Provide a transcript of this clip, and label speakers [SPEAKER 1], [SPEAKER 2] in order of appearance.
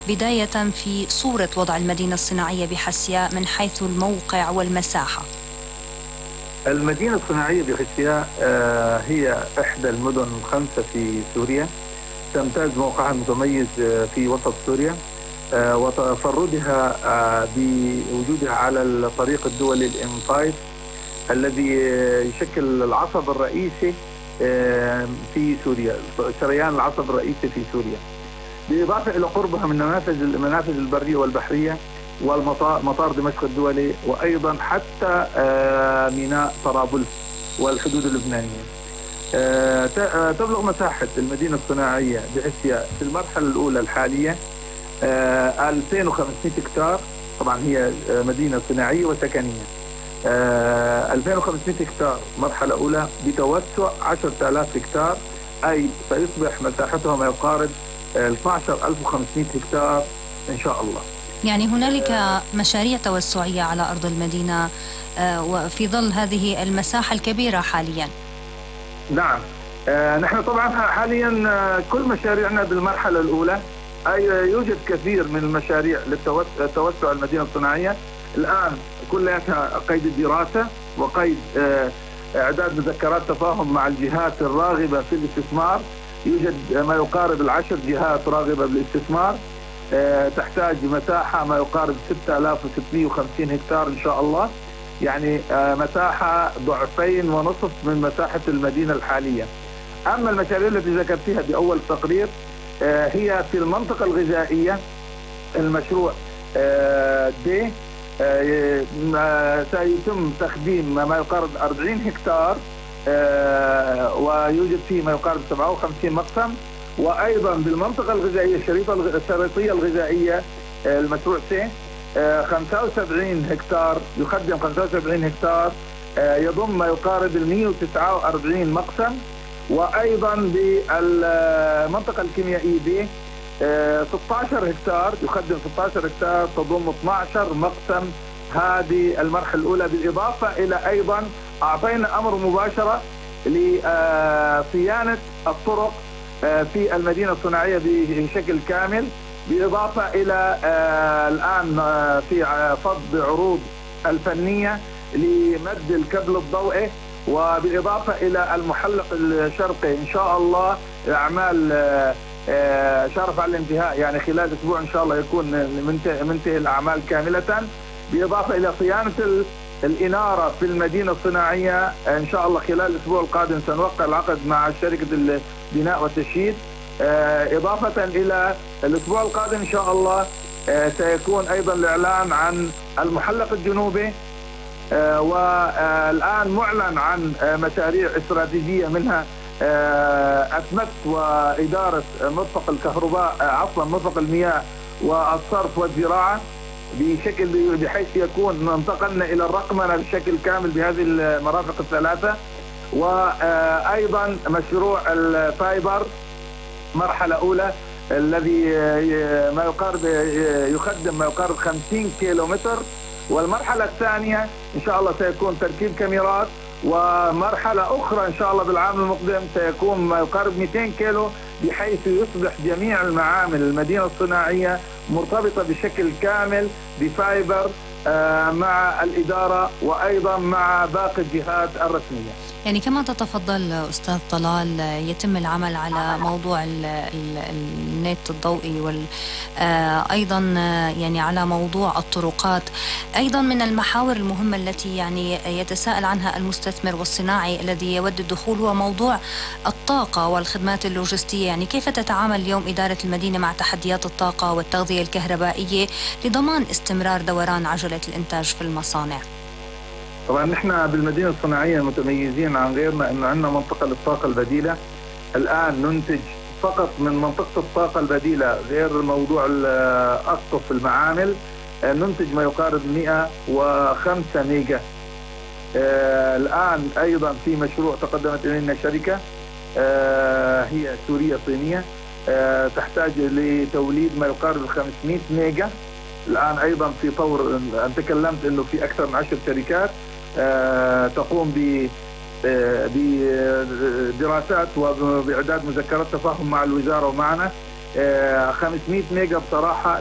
[SPEAKER 1] بداية في صورة وضع المدينة الصناعية بحسياء من حيث الموقع والمساحة.
[SPEAKER 2] المدينة الصناعية بحسياء هي إحدى المدن الخمسة في سوريا، تمتاز موقعها المتميز في وسط سوريا وتفردها بوجودها على الطريق الدولي الM5 الذي يشكل العصب الرئيسي في سوريا، شريان العصب الرئيسي في سوريا، بالإضافة إلى قربها من المنافذ البرية والبحرية والمطار دمشق الدولي، وأيضا حتى ميناء طرابلس والحدود اللبنانية. تبلغ مساحة المدينة الصناعية بحسياء في المرحلة الأولى الحالية 2500 هكتار. طبعا هي مدينة صناعية وسكنية. 2500 هكتار مرحلة أولى بتوسع 10,000 هكتار، أي سيصبح مساحتها ما يقارب 12,500 هكتار إن شاء الله.
[SPEAKER 1] يعني هنالك مشاريع توسعية على أرض المدينة وفي ظل هذه المساحة الكبيرة حاليا.
[SPEAKER 2] نعم، نحن طبعا حاليا كل مشاريعنا بالمرحلة الأولى، أي يوجد كثير من المشاريع للتوسع المدينة الصناعية. الآن كلها قيد الدراسة وقيد إعداد مذكرات تفاهم مع الجهات الراغبة في الاستثمار. يوجد ما يقارب 10 جهات راغبة بالاستثمار، تحتاج مساحة ما يقارب 6,650 هكتار إن شاء الله، يعني مساحة 2.5 من مساحة المدينة الحالية. أما المشاريع التي ذكرتها بأول تقرير هي في المنطقة الغذائية. المشروع دي سيتم تخديم ما يقارب 40 هكتار ويوجد فيه ما يقارب 57 مقسم. وأيضا بالمنطقة الغذائية الشريطية الغذائية المشروع سي 75 هكتار، يخدم 75 هكتار يضم ما يقارب 149 مقسم. وأيضا بالمنطقة الكيميائية دي 16 هكتار، يخدم 16 هكتار تضم 12 مقسم. هذه المرحلة الأولى، بالإضافة إلى أيضا أعطينا أمر مباشرة لصيانة الطرق في المدينة الصناعية بشكل كامل، بالإضافة إلى الآن في فض عروض الفنية لمد الكابل الضوئي، وبالإضافة إلى المحلق الشرقي إن شاء الله أعمال شرف على الانتهاء، يعني خلال أسبوع إن شاء الله يكون منتهي الأعمال كاملة، بالإضافة إلى صيانة الإنارة في المدينة الصناعية. إن شاء الله خلال الأسبوع القادم سنوقع العقد مع شركة البناء والتشييد. إضافة إلى الأسبوع القادم إن شاء الله سيكون أيضا الإعلان عن المحلق الجنوبي، والآن معلن عن مشاريع استراتيجية منها أتمت وإدارة مرفق الكهرباء، عفوا مرفق المياه والصرف والزراعة، بحيث يكون انتقلنا إلى الرقمنة بشكل كامل بهذه المرافق الثلاثة. وأيضا مشروع الفايبر مرحلة أولى الذي ما يقارب يخدم ما يقارب 50 كيلومتر. والمرحلة الثانية إن شاء الله سيكون تركيب كاميرات، ومرحلة أخرى إن شاء الله بالعام المقدم سيكون ما يقارب 200 كيلو، بحيث يصبح جميع المعامل المدينة الصناعية مرتبطة بشكل كامل بفايبر مع الإدارة وأيضا مع باقي الجهات الرسمية.
[SPEAKER 1] يعني كما تتفضل أستاذ طلال، يتم العمل على موضوع النت الضوئي أيضا يعني على موضوع الطرقات. أيضا من المحاور المهمة التي يعني يتساءل عنها المستثمر والصناعي الذي يود الدخول هو موضوع الطاقة والخدمات اللوجستية. يعني كيف تتعامل اليوم إدارة المدينة مع تحديات الطاقة والتغذية الكهربائية لضمان استمرار دوران عجلة الإنتاج في المصانع؟
[SPEAKER 2] طبعا نحن بالمدينة الصناعية متميزين عن غيرنا أنه عندنا منطقة للطاقة البديلة. الآن ننتج فقط من منطقة الطاقة البديلة، غير موضوع أسقف المعامل، ننتج ما يقارب 105 ميجا. الآن أيضا في مشروع تقدمت إلينا شركة هي سورية صينية تحتاج لتوليد ما يقارب 500 ميجا. الآن أيضا في طور، أن تكلمت أنه في أكثر من 10 شركات تقوم بدراسات وبإعداد مذكرات تفاهم مع الوزارة ومعنا 500 ميجا بصراحه